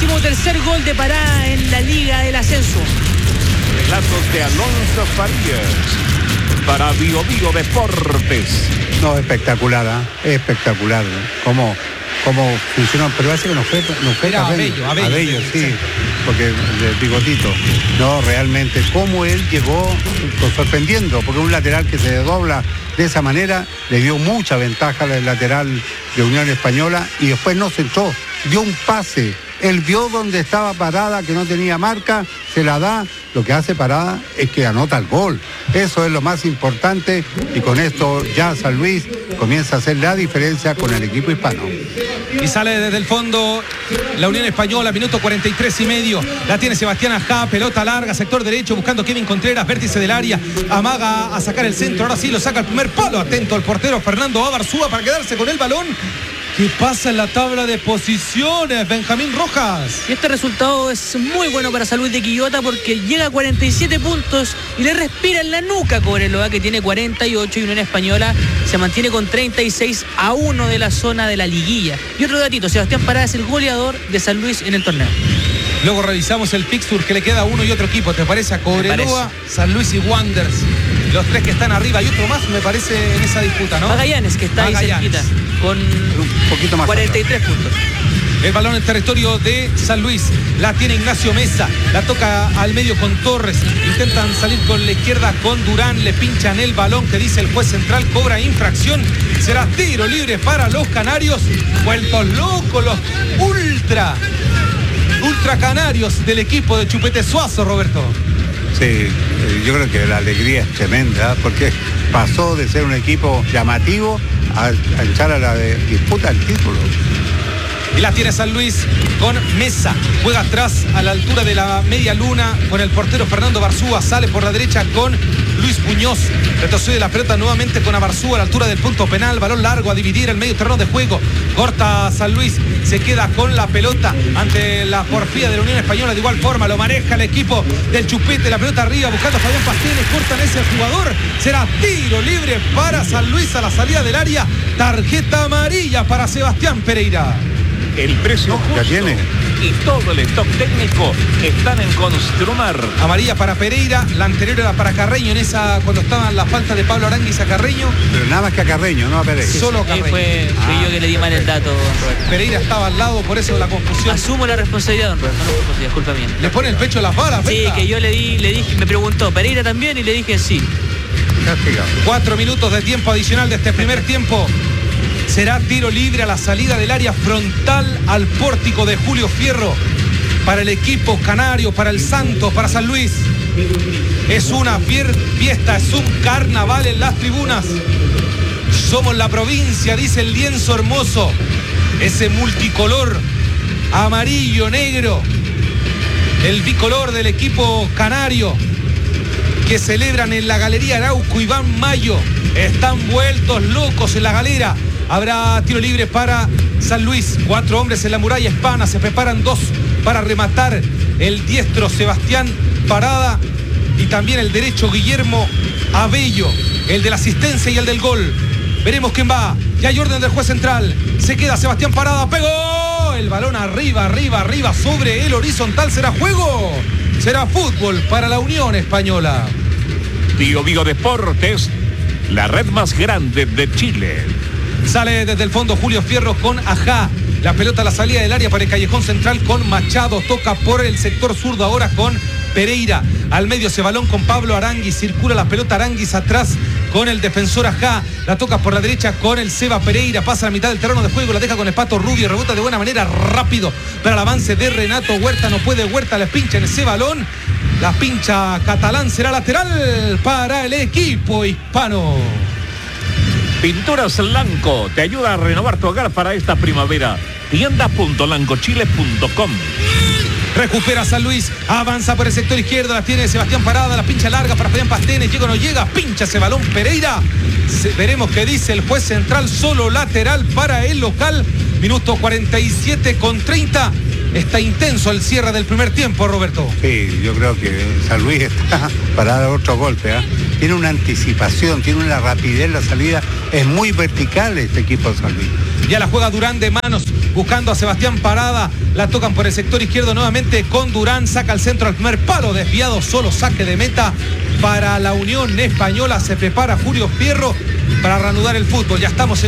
13º gol de Parada en la Liga del Ascenso. Relatos de Alonso Farías para Bio Bio Deportes. No, espectacular, espectacular. ¿Cómo funcionó? Pero parece que no fue Abello, sí, porque el bigotito. No, realmente, cómo él llegó sorprendiendo, porque un lateral que se desdobla de esa manera le dio mucha ventaja al lateral de Unión Española y después no centró, dio un pase. Él vio donde estaba Parada, que no tenía marca, se la da. Lo que hace Parada es que anota el gol. Eso es lo más importante y con esto ya San Luis comienza a hacer la diferencia con el equipo hispano. Y sale desde el fondo la Unión Española, minuto 43:30. La tiene Sebastián Ajá, pelota larga, sector derecho, buscando Kevin Contreras, vértice del área. Amaga a sacar el centro, ahora sí lo saca el primer palo. Atento el portero Fernando Abarzúa para quedarse con el balón. ¿Qué pasa en la tabla de posiciones, Benjamín Rojas? Y este resultado es muy bueno para San Luis de Quillota porque llega a 47 puntos y le respira en la nuca Cobreloa, que tiene 48, y Unión Española se mantiene con 36 a 1 de la zona de la liguilla. Y otro datito, Sebastián Parada es el goleador de San Luis en el torneo. Luego revisamos el fixture que le queda a uno y otro equipo. ¿Te parece? A Cobreloa, San Luis y Wanderers. Los tres que están arriba y otro más, me parece, en esa disputa, ¿no? Magallanes, que está ahí cerquita, con un poquito más 43 puntos. El balón en territorio de San Luis. La tiene Ignacio Mesa. La toca al medio con Torres. Intentan salir con la izquierda con Durán. Le pinchan el balón que dice el juez central. Cobra infracción. Será tiro libre para los canarios. Vueltos locos los ultra canarios del equipo de Chupete Suazo, Roberto. Sí, yo creo que la alegría es tremenda, porque pasó de ser un equipo llamativo a echar a la disputa del título. Y la tiene San Luis con Mesa. Juega atrás a la altura de la media luna con el portero Fernando Barzúa. Sale por la derecha con Luis Muñoz. Retrocede la pelota nuevamente con Abarzúa a la altura del punto penal. Balón largo a dividir el medio terreno de juego. Corta San Luis. Se queda con la pelota ante la porfía de la Unión Española. De igual forma lo maneja el equipo del Chupete. La pelota arriba buscando a Fabián Pasteles. Cortan ese jugador. Será tiro libre para San Luis a la salida del área. Tarjeta amarilla para Sebastián Pereira. El precio ya tiene. Y todo el stock técnico están en Construmar. Amarilla para Pereira, la anterior era para Carreño en esa, cuando estaban la falta de Pablo Aránguiz a Carreño. Pero nada más que a Carreño, no a Pereira. Sí, solo Carreño. Fui yo que le di mal el dato, Roberto. Pereira estaba al lado, por eso la confusión. Asumo la responsabilidad, don Roberto, no fue disculpa mía. Le pone el pecho a las balas. Sí, venga. que yo le dije, me preguntó, ¿Pereira también? Y le dije sí. Castigado. 4 minutos de tiempo adicional de este primer tiempo. Será tiro libre a la salida del área frontal al pórtico de Julio Fierro. Para el equipo canario, para el Santos, para San Luis. Es una fiesta, es un carnaval en las tribunas. Somos la provincia, dice el lienzo hermoso. Ese multicolor, amarillo, negro. El bicolor del equipo canario que celebran en la Galería Arauco Iván Mayo. Están vueltos locos en la galera. Habrá tiro libre para San Luis. 4 hombres en la muralla hispana. Se preparan 2 para rematar. El diestro Sebastián Parada y también el derecho Guillermo Abello. El de la asistencia y el del gol. Veremos quién va. Ya hay orden del juez central. Se queda Sebastián Parada. ¡Pegó! El balón arriba sobre el horizontal. ¿Será juego? Será fútbol para la Unión Española. Bio Bio Deportes, la red más grande de Chile. Sale desde el fondo Julio Fierro con Ajá. La pelota a la salida del área para el callejón central con Machado. Toca por el sector zurdo ahora con Pereira. Al medio ese balón con Pablo Aránguiz. Circula la pelota Aránguiz atrás con el defensor Ajá. La toca por la derecha con el Seba Pereira. Pasa a la mitad del terreno de juego. La deja con el Pato Rubio. Rebota de buena manera rápido para el avance de Renato Huerta. No puede Huerta. Le pincha en ese balón. La pincha Catalán. Será lateral para el equipo hispano. Pinturas Lanco te ayuda a renovar tu hogar para esta primavera. Tienda.lancochile.com. Recupera San Luis, avanza por el sector izquierdo, la tiene Sebastián Parada, la pincha larga para Fabián Pastenes, llega o no llega, pincha ese balón Pereira. Veremos qué dice el juez central, solo lateral para el local. Minuto 47 con 30. está intenso el cierre del primer tiempo, Roberto. Sí, yo creo que San Luis está para dar otro golpe, ¿eh? Tiene una anticipación, tiene una rapidez en la salida, es muy vertical este equipo de San Luis. Ya la juega Durán de manos, buscando a Sebastián Parada, la tocan por el sector izquierdo nuevamente con Durán, saca el centro al primer palo, desviado, solo saque de meta para la Unión Española. Se prepara Julio Fierro para reanudar el fútbol. Ya estamos en